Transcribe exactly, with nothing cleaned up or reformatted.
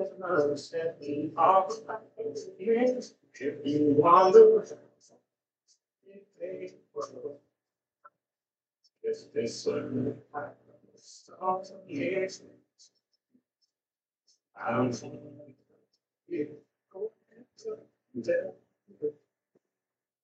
Set me off. If you wander, it's this one. Yes, I'm